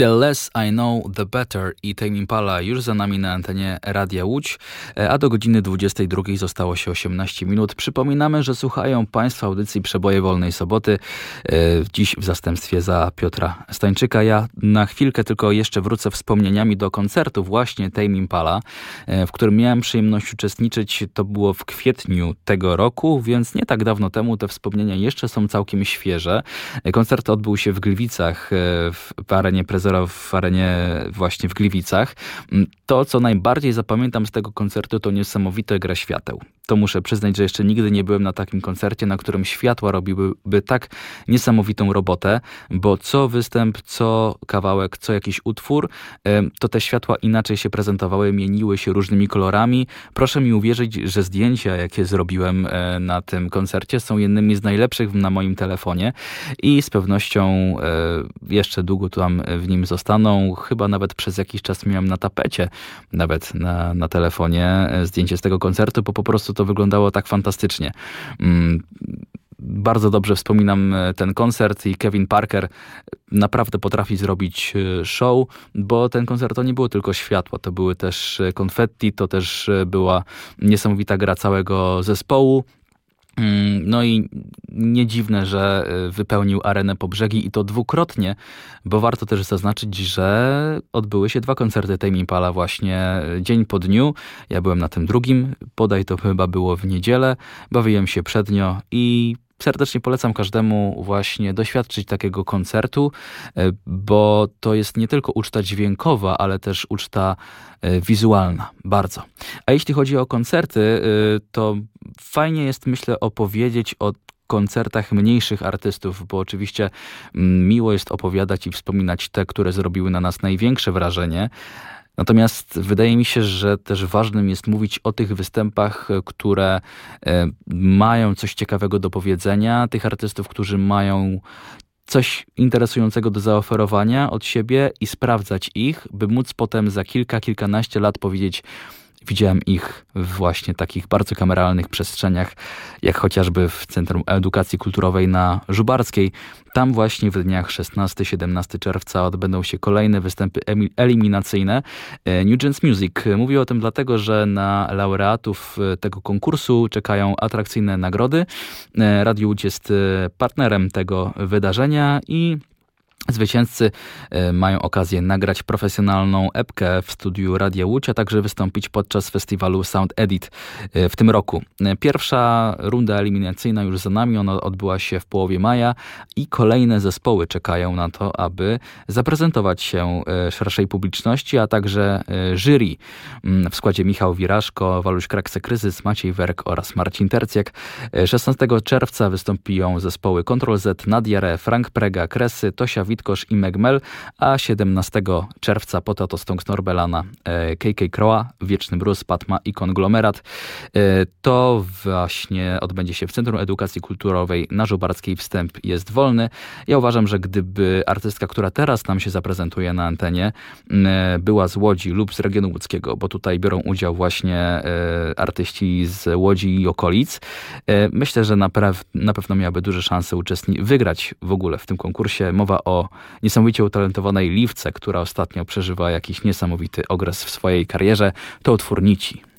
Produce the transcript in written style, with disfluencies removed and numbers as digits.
The Less I Know, The Better i Tame Impala już za nami na antenie Radia Łódź, a do godziny 22 zostało się 18 minut. Przypominamy, że słuchają Państwo audycji Przeboje Wolnej Soboty, dziś w zastępstwie za Piotra Stańczyka. Ja na chwilkę tylko jeszcze wrócę wspomnieniami do koncertu właśnie Tame Impala, w którym miałem przyjemność uczestniczyć. To było w kwietniu tego roku, więc nie tak dawno temu. Te wspomnienia jeszcze są całkiem świeże. Koncert odbył się w Gliwicach, w arenie Prezora, w arenie właśnie w Gliwicach. To, co najbardziej zapamiętam z tego koncertu, to niesamowita gra świateł. To muszę przyznać, że jeszcze nigdy nie byłem na takim koncercie, na którym światła robiłyby tak niesamowitą robotę, bo co występ, co kawałek, co jakiś utwór, to te światła inaczej się prezentowały, mieniły się różnymi kolorami. Proszę mi uwierzyć, że zdjęcia, jakie zrobiłem na tym koncercie, są jednymi z najlepszych na moim telefonie i z pewnością jeszcze długo tam w nim zostaną. Chyba nawet przez jakiś czas miałem na tapecie, nawet na telefonie zdjęcie z tego koncertu, bo po prostu to wyglądało tak fantastycznie. Bardzo dobrze wspominam ten koncert i Kevin Parker naprawdę potrafi zrobić show, bo ten koncert to nie było tylko światła, to były też konfetti, to też była niesamowita gra całego zespołu. No i nie dziwne, że wypełnił arenę po brzegi i to dwukrotnie, bo warto też zaznaczyć, że odbyły się 2 koncerty Tame Impala właśnie dzień po dniu. Ja byłem na tym drugim, bodaj to chyba było w niedzielę, bawiłem się przednio i serdecznie polecam każdemu właśnie doświadczyć takiego koncertu, bo to jest nie tylko uczta dźwiękowa, ale też uczta wizualna. Bardzo. A jeśli chodzi o koncerty, to fajnie jest, myślę, opowiedzieć o koncertach mniejszych artystów, bo oczywiście miło jest opowiadać i wspominać te, które zrobiły na nas największe wrażenie. Natomiast wydaje mi się, że też ważnym jest mówić o tych występach, które mają coś ciekawego do powiedzenia, tych artystów, którzy mają coś interesującego do zaoferowania od siebie i sprawdzać ich, by móc potem za kilkanaście lat powiedzieć: widziałem ich w właśnie takich bardzo kameralnych przestrzeniach, jak chociażby w Centrum Edukacji Kulturowej na Żubarskiej. Tam właśnie w dniach 16-17 czerwca odbędą się kolejne występy eliminacyjne New Gens Music. Mówię o tym dlatego, że na laureatów tego konkursu czekają atrakcyjne nagrody. Radio Łódź jest partnerem tego wydarzenia i zwycięzcy mają okazję nagrać profesjonalną epkę w studiu Radia Łódź, a także wystąpić podczas festiwalu Sound Edit w tym roku. Pierwsza runda eliminacyjna już za nami, ona odbyła się w połowie maja i kolejne zespoły czekają na to, aby zaprezentować się szerszej publiczności, a także jury w składzie Michał Wiraszko, Waluś Krakse-Kryzys, Maciej Werk oraz Marcin Tercjak. 16 czerwca wystąpią zespoły Control Z, Nadia Re, Frank Prega, Kresy, Tosia Witkosz i Megmel, a 17 czerwca Potato Stonks Norbelana, KK Kroa, Wieczny Brus, Patma i Konglomerat. To właśnie odbędzie się w Centrum Edukacji Kulturowej na Żubarskiej. Wstęp jest wolny. Ja uważam, że gdyby artystka, która teraz nam się zaprezentuje na antenie, była z Łodzi lub z regionu łódzkiego, bo tutaj biorą udział właśnie artyści z Łodzi i okolic, myślę, że na pewno miałaby duże szanse wygrać w ogóle w tym konkursie. Mowa o niesamowicie utalentowanej Liwce, która ostatnio przeżywa jakiś niesamowity ogres w swojej karierze. To utwór Nici.